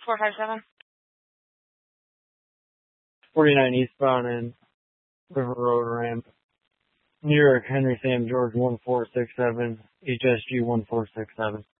457. 49 eastbound and River Road ramp. New York, Henry Sam George 1467, HSG 1467.